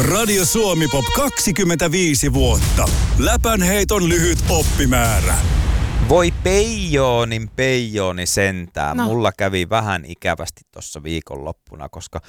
Radio Suomi Pop 25 vuotta. Läpänheiton lyhyt oppimäärä. Voi peijooni sentään. No. Mulla kävi vähän ikävästi tuossa viikonloppuna, koska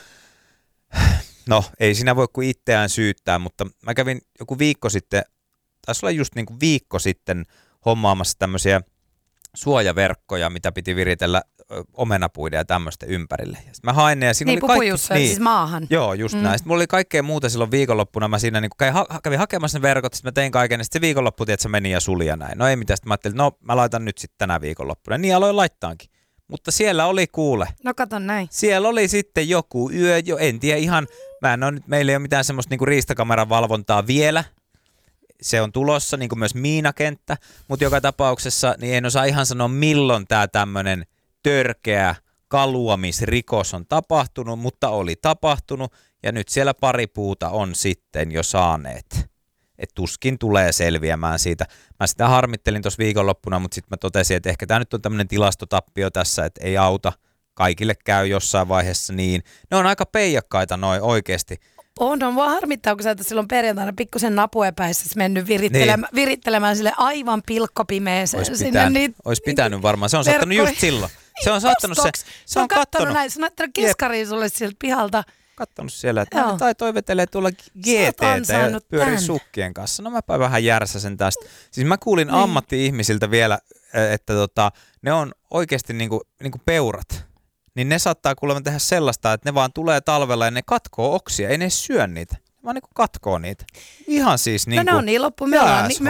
no ei siinä voi kuin itseään syyttää, mutta mä kävin joku viikko sitten, taisi olla just niin kuin viikko sitten hommaamassa tämmöisiä suojaverkkoja, mitä piti viritellä omenapuiden ja tämmöistä ympärille. Ja mä hain ne ja siinä niin, oli kaikki... Niin, siis maahan. Joo, just näin. Sitten mulla oli kaikkea muuta silloin viikonloppuna. Mä siinä niin kävin hakemassa ne verkot, sitten mä tein kaiken, ja sitten se viikonloppu, että se meni ja suli ja näin. No ei mitään, sitten mä ajattelin, no mä laitan nyt sitten tänä viikonloppuna. Niin aloin laittaankin. Mutta siellä oli kuule. No kato näin. Siellä oli sitten joku yö, en tiedä ihan, meillä ei ole mitään semmoista niinku riistakameran valvontaa vielä. Se on tulossa, niin kuin myös miinakenttä, mutta joka tapauksessa niin en osaa ihan sanoa, milloin tämä tämmöinen törkeä kaluamisrikos on tapahtunut, mutta oli tapahtunut ja nyt siellä pari puuta on sitten jo saaneet. Et tuskin tulee selviämään siitä. Mä sitä harmittelin tuossa viikonloppuna, mutta sitten mä totesin, että ehkä tämä nyt on tämmöinen tilastotappio tässä, että ei auta. Kaikille käy jossain vaiheessa niin. Ne on aika peijakkaita noin oikeasti. On vaan harmittaa, kun sä oot silloin perjantaina pikkusen napuepäissä mennyt virittelemään sille aivan pilkkopimeeseen. Olisi pitänyt varmaan. Se on saattanut just silloin. Se on saattanut se on kattonut. Näin. Se on näyttänyt keskariin sulle sieltä pihalta. Kattonut siellä, että tai toivetelee tuolla GT:tä ja pyörii sukkien kanssa. No mäpä vähän järsäsen tästä. Siis mä kuulin ammatti-ihmisiltä vielä, että ne on oikeasti niinku peurat. Niin ne saattaa kuulemma tehdä sellaista, että ne vaan tulee talvella ja ne katkoo oksia, ei ne syö niitä. Ne vaan niinku katkoo niitä. Ihan siis niinku... No ne on niin loppu, me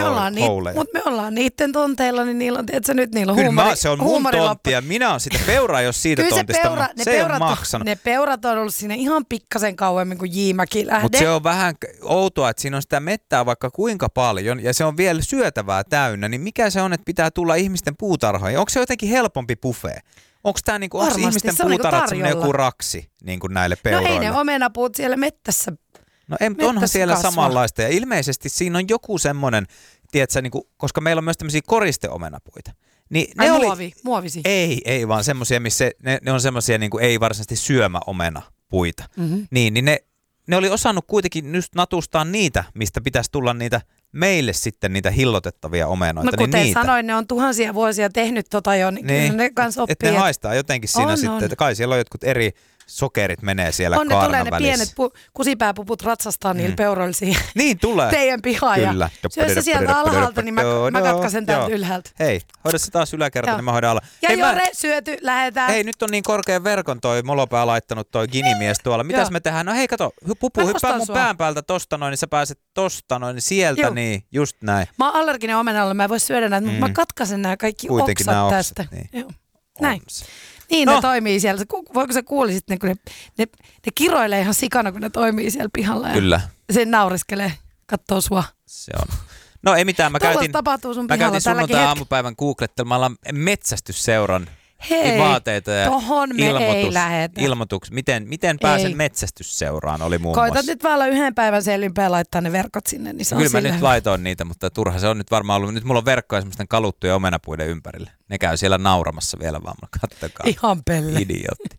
ollaan niiden tonteilla, niin niillä on, tiedätkö, nyt niillä on huumori. Kyllä se on mun tontti ja minä oon sitä peuraa, jos siitä tontista, se ei ole maksanut. Ne peurat on ollut siinä ihan pikkasen kauemmin kuin J-Mäki-lähde. Mutta se on vähän outoa, että siinä on sitä mettää vaikka kuinka paljon ja se on vielä syötävää täynnä, niin mikä se on, että pitää tulla ihmisten puutarhoihin? Onko se jotenkin helpompi buffet? Onko tämä niinku, ihmisten puutarhat semmoinen joku raksi niinku näille peuroille? No ei ne omenapuut siellä mettässä. No onhan siellä kasvaa samanlaista ja ilmeisesti siinä on joku semmoinen, tiedätkö, niinku, koska meillä on myös tämmöisiä koristeomenapuita. Niin muovisi? Ei vaan semmoisia, missä ne on semmoisia niinku, ei varsinaisesti syömäomenapuita. Mm-hmm. Niin ne oli osannut kuitenkin just natustaa niitä, mistä pitäisi tulla niitä meille sitten niitä hillotettavia omenoita. No kuten niin sanoin, ne on tuhansia vuosia tehnyt jo, niin ne kanssa oppii. Että ne haistaa jotenkin siinä sitten, että kai siellä on jotkut eri sokerit menee siellä kaarnan välissä. On ne tulee ne pienet kusipääpuput ratsastaa niillä peuroilla siihen niin tulee. Teidän pihaan. Kyllä. Syö se sieltä alhaalta, niin mä katkaisen täältä ylhäältä. Hei, hoida se taas yläkerta, niin mä hoidan alla. Ja Jore, syöty, lähetään. Hei, nyt on niin korkean verkon toi molopää laittanut toi ginimies tuolla. Mitäs me tehdään? No hei, kato, pupu, hyppää mun pään päältä tosta noin, niin sä pääset tosta noin, sieltä niin, just näin. Mä oon allerginen omenalle, mä en voi syödä näitä, mutta mä katkaisen nämä kaikki kuitenkin oksat tästä. Niin. Joo. Näin. Niin ne toimii siellä. Voiko sä kuulisit, kun ne kiroilee ihan sikana, kun ne toimii siellä pihalla. Kyllä. Ja se nauriskelee, kattoo sua. Se on. No ei mitään, mä käytin sunnuntai aamupäivän googlettelemalla metsästysseuran vaateita ja ilmoituksia. Miten pääsen metsästysseuraan oli muun muassa. Koitat nyt vaan olla yhden päivän selvinpäin ja laittaa ne verkot sinne. Niin kyllä mä nyt laitoin niitä, mutta turha se on nyt varmaan ollut. Nyt mulla on verkkoja semmoisten kaluttuja omenapuiden ympärille. Ne käy siellä nauramassa vielä vaan. Kattokaa. Ihan pelle. Idiootti.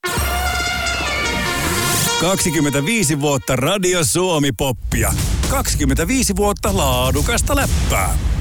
25 vuotta Radio Suomi Poppia. 25 vuotta laadukasta läppää.